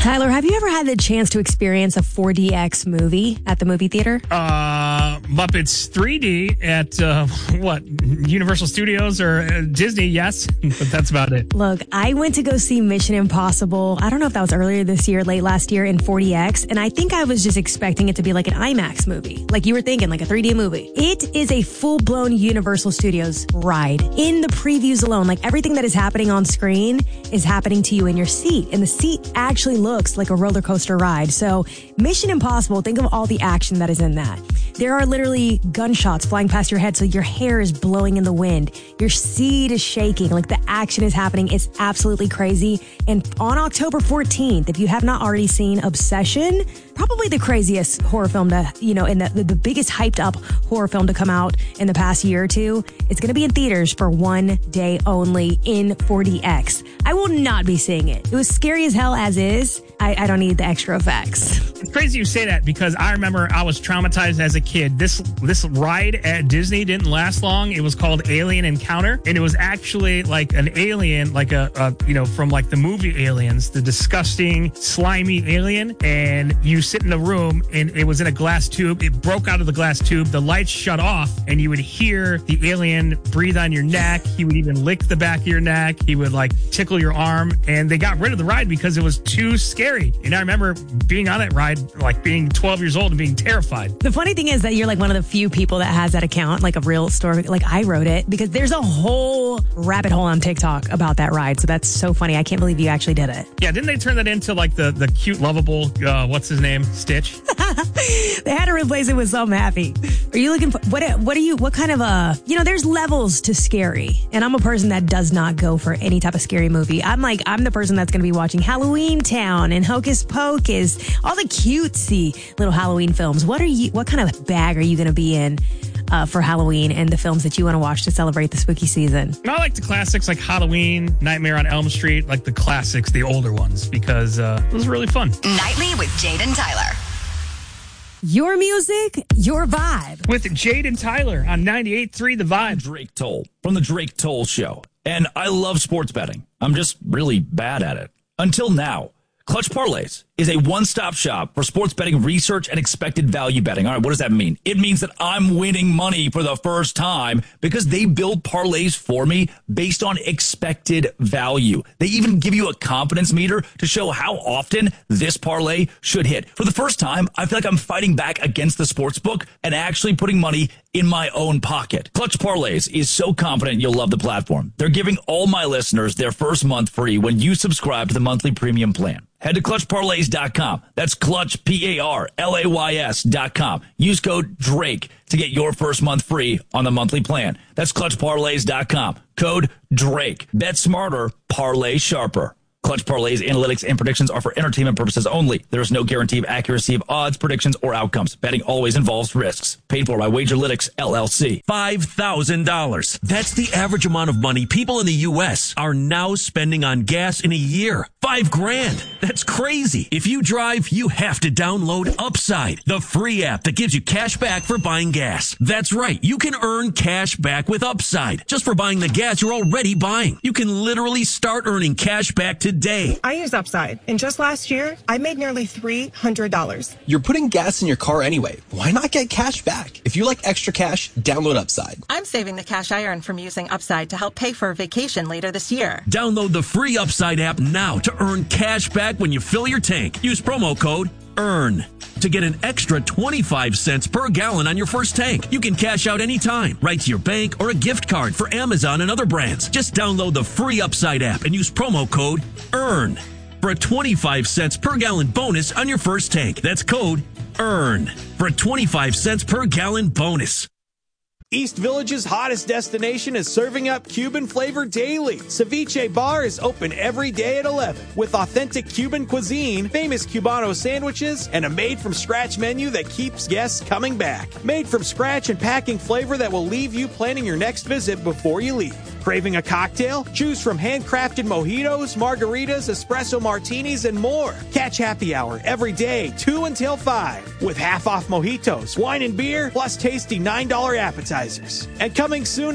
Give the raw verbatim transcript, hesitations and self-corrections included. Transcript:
Tyler, have you ever had the chance to experience a four D X movie at the movie theater? Uh, Muppets three D at, uh, what, Universal Studios or uh, Disney, yes. But that's about it. Look, I went to go see Mission Impossible. I don't know if that was earlier this year, late last year in four D X. And I think I was just expecting it to be like an IMAX movie. Like you were thinking, like a three D movie. It is a full-blown Universal Studios ride. In the previews alone, like everything that is happening on screen is happening to you in your seat. And the seat actually looks like a roller coaster ride. So Mission Impossible, think of all the action that is in that. There are literally gunshots flying past your head, so your hair is blowing in the wind. Your seat is shaking. Like the action is happening. It's absolutely crazy. And on October fourteenth, if you have not already seen Obsession, probably the craziest horror film to, you know, and the, the biggest hyped up horror film to come out in the past year or two, it's going to be in theaters for one day only in four D X. I will not be seeing it. It was scary as hell as is. I, I don't need the extra effects. It's crazy you say that because I remember I was traumatized as a kid. This this ride at Disney didn't last long. It was called Alien Encounter, and it was actually like an alien, like a, a you know, from like the movie Aliens, the disgusting, slimy alien. And you sit in a room, and it was in a glass tube. It broke out of the glass tube. The lights shut off, and you would hear the alien breathe on your neck. He would even lick the back of your neck. He would like tickle your arm, and they got rid of the ride because it was too scary. And I remember being on that ride, like being twelve years old and being terrified. The funny thing is that you're like one of the few people that has that account, like a real story. Like I wrote it because there's a whole rabbit hole on TikTok about that ride. So that's so funny. I can't believe you actually did it. Yeah, didn't they turn that into like the, the cute, lovable, uh, what's his name, Stitch? They had to replace it with something happy. Are you looking for, what, what are you, what kind of a, you know, there's levels to scary. And I'm a person that does not go for any type of scary movie. I'm like, I'm the person that's going to be watching Halloween Town and Hocus Pocus, all the cutesy little Halloween films. What are you, what kind of bag are you going to be in uh, for Halloween and the films that you want to watch to celebrate the spooky season? I like the classics like Halloween, Nightmare on Elm Street, like the classics, the older ones, because uh, it was really fun. Nightly with Jade and Tyler. Your music, your vibe. With Jade and Tyler on ninety-eight point three The Vibe. Drake Toll from the Drake Toll Show. And I love sports betting. I'm just really bad at it. Until now. Clutch Parlays is a one-stop shop for sports betting research and expected value betting. All right, what does that mean? It means that I'm winning money for the first time because they build parlays for me based on expected value. They even give you a confidence meter to show how often this parlay should hit. For the first time, I feel like I'm fighting back against the sports book and actually putting money in my own pocket. Clutch Parlays is so confident you'll love the platform. They're giving all my listeners their first month free when you subscribe to the monthly premium plan. Head to clutch parlays dot com. That's Clutch, P A R L A Y S dot com. Use code DRAKE to get your first month free on the monthly plan. That's clutch parlays dot com. Code DRAKE. Bet smarter, parlay sharper. Clutch Parlays, analytics, and predictions are for entertainment purposes only. There is no guarantee of accuracy of odds, predictions, or outcomes. Betting always involves risks. Paid for by Wagerlytics, L L C. five thousand dollars. That's the average amount of money people in the U S are now spending on gas in a year. Five grand. That's crazy. If you drive, you have to download Upside, the free app that gives you cash back for buying gas. That's right. You can earn cash back with Upside just for buying the gas you're already buying. You can literally start earning cash back today. I use Upside, and just last year, I made nearly three hundred dollars. You're putting gas in your car anyway. Why not get cash back? If you like extra cash, download Upside. I'm saving the cash I earn from using Upside to help pay for a vacation later this year. Download the free Upside app now to earn cash back when you fill your tank. Use promo code EARN to get an extra twenty-five cents per gallon on your first tank. You can cash out anytime, right to your bank or a gift card for Amazon and other brands. Just download the free Upside app and use promo code EARN for a twenty-five cents per gallon bonus on your first tank. That's code EARN for a twenty-five cents per gallon bonus. East Village's hottest destination is serving up Cuban flavor daily. Ceviche Bar is open every day at eleven with authentic Cuban cuisine, famous Cubano sandwiches, and a made-from-scratch menu that keeps guests coming back. Made from scratch and packing flavor that will leave you planning your next visit before you leave. Craving a cocktail? Choose from handcrafted mojitos, margaritas, espresso martinis, and more. Catch happy hour every day, two until five, with half-off mojitos, wine and beer, plus tasty nine dollar appetizers. And coming soon,